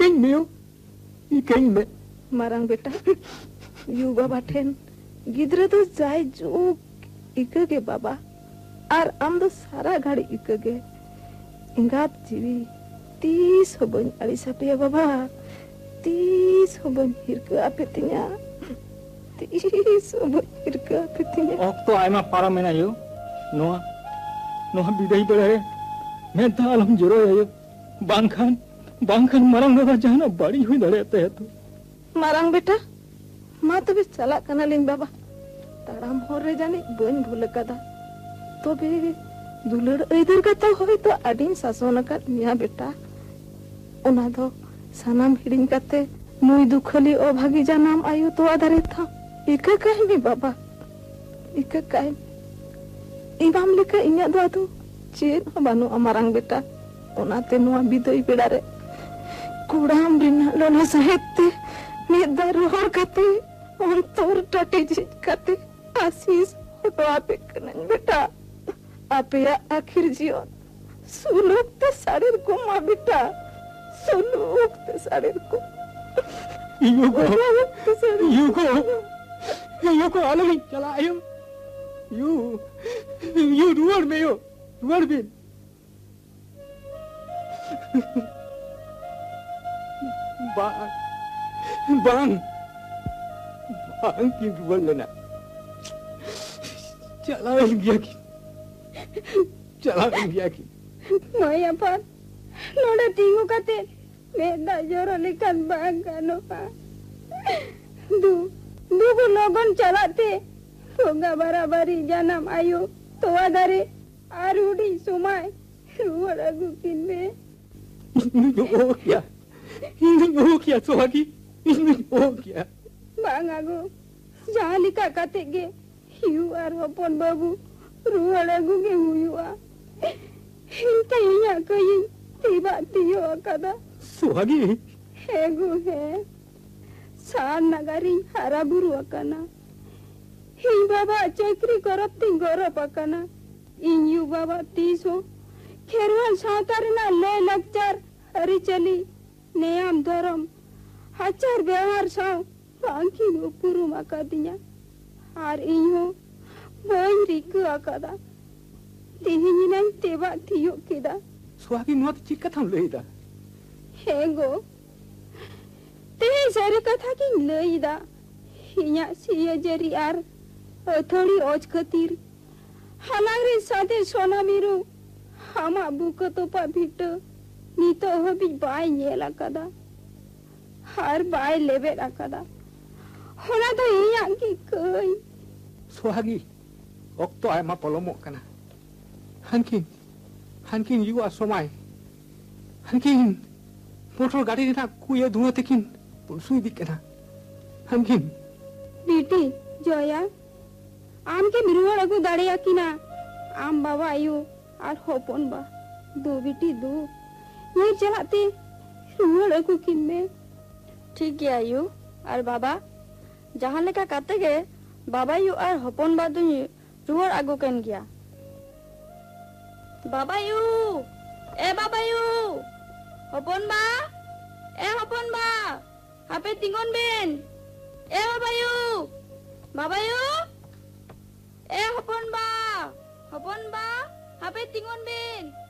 ikain me yo. Ikain me. Marang beta. Yu baba ten. Gidre to jai juk ika ge baba. Ar am do sara ghadi ika ge. Ingat jiwi. Tis hoban ali sape ya baba. Tis hoban hirka apetinya. Tis hoban hirka apetinya. Okto aima paramena yo. Noa bidai bere. Menta alam jero ya. Bangkhan marang daga jahana badi hui dareyata ya tu. Marang beta. Ma tobe chalak kana ling baba. Taram hor re jani bañ bhul kada. Tobe दुलड़ इधर कथा होय तो अडिन सासोन का मिया बेटा उना दो सनाम hidden कते नुई दुखली ओ भागी जानाम आयु तो आधारे था इका काहे मी बाबा इका काहे इमाम लेका इnya दो तो चेन बानु अमारंग बेटा उनाते नुआ बिदई पेड़ा रे कुड़ाम रिना लोना साहेते निदा रोहर कते अंतोर टटी जी कते आशीष होआ पे कनन बेटा आपया आखिर जीवन सुलूक ते साड़ीर को माँ बेटा सुलूक ते साड़ीर को युको आलमी चला आयो यू रुआर में यो रुआर बिन bang की रुआर लेना चला गया की चला गया की Maya pan, noda tingu kate, meda joro likan bangano pa. Du ko logon chalate, toga barabari janam ayo, toa dare, arudi sumai, ruara gukin me. Ini oh kya sohagi, ini oh kya. Bang ago, jalika kate ge, hiu arhopon babu, ruara guke huyua. Hinta inya kayin tiba tiyo akada. Sohagi. Hegu he. Saan nagari haraburu akana. Hin baba chakri korap ting gorap akana. Inyu baba tiso. Kherwan sautarina le lakchar hari chali neyam dharam. Hachar behar saw bangki upuru makadinya. Har inyo boy riku akada. Tihinginan teba tiyo kida. Sohagi nuat chika tham leida. Hego. Tehe sari katha king leida. Hinya siya jari ar. Thodi oj khatir. Halagre sade sona miru. Hama buka topa bhito. Nito hobi bai nyela kada. Har bai lebe akada. Hona to hinya ki koi. Sohagi. Okto ay mapolomok kana. Hankin yu asomai. Hankin motor gadi na kuya dhua tekin pulsui dikena. Hankin. Biti Joya. Am ke miruar agu dareya kina. Am baba ayu ar hopon ba. Do biti do. Ye jalate ruar agu kinme. ठीक है आयु और बाबा जहाँ लेका काते गे बाबा you और हपन बादु रुआर आगो कन गया बाबा यू हपन बा हापे तिंगन Ben A Baba U A हपन बा हापे तिंगन बेन